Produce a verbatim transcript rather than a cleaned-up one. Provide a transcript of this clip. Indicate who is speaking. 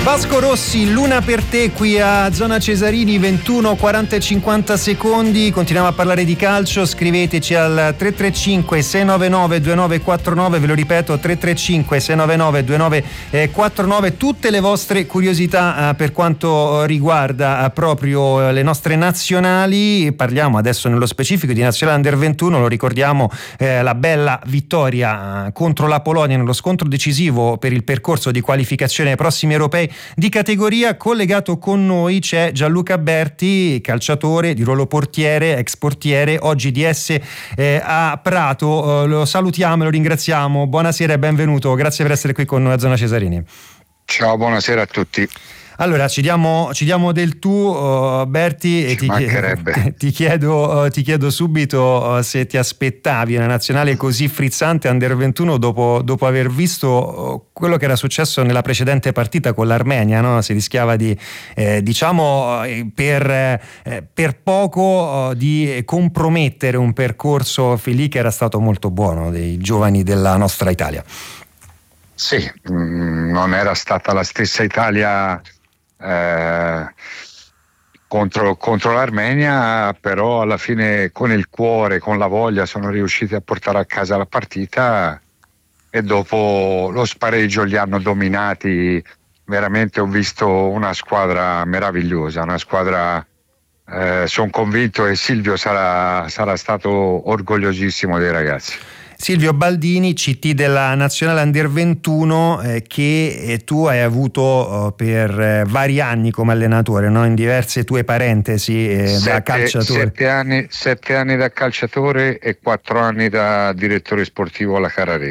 Speaker 1: Vasco Rossi, Luna per te qui a Zona Cesarini, ventuno, quaranta e cinquanta secondi. Continuiamo a parlare di calcio. Scriveteci al tre tre cinque sei nove nove due nove quattro nove, ve lo ripeto, tre tre cinque sei nove nove due nove quattro nove, tutte le vostre curiosità eh, per quanto riguarda eh, proprio eh, le nostre nazionali. Parliamo adesso nello specifico di Nazionale Under ventuno, lo ricordiamo, eh, la bella vittoria eh, contro la Polonia nello scontro decisivo per il percorso di qualificazione ai prossimi europei di categoria. Collegato con noi c'è Gianluca Berti, calciatore di ruolo portiere, ex portiere, oggi D S eh, a Prato. Eh, lo salutiamo e lo ringraziamo. Buonasera e benvenuto, grazie per essere qui con noi a Zona Cesarini.
Speaker 2: Ciao, buonasera a tutti.
Speaker 1: Allora, ci diamo, ci diamo del tu, uh, Berti, e ti,
Speaker 2: mancherebbe.
Speaker 1: ti, chiedo, uh, ti chiedo subito uh, se ti aspettavi una nazionale così frizzante Under ventuno dopo, dopo aver visto uh, quello che era successo nella precedente partita con l'Armenia, no? Si rischiava di, eh, diciamo, eh, per, eh, per poco uh, di compromettere un percorso fin lì che era stato molto buono dei giovani della nostra Italia.
Speaker 2: Sì, mh, non era stata la stessa Italia Eh, contro, contro l'Armenia, però alla fine con il cuore, con la voglia sono riusciti a portare a casa la partita e dopo lo spareggio li hanno dominati. Veramente ho visto una squadra meravigliosa, una squadra, eh, sono convinto che Silvio sarà, sarà stato orgogliosissimo dei ragazzi.
Speaker 1: Silvio Baldini, C T della Nazionale Under ventuno, eh, che eh, tu hai avuto eh, per eh, vari anni come allenatore, no? In diverse tue parentesi eh, sette, da calciatore.
Speaker 2: Sette anni, sette anni da calciatore e quattro anni da direttore sportivo alla Carrarese.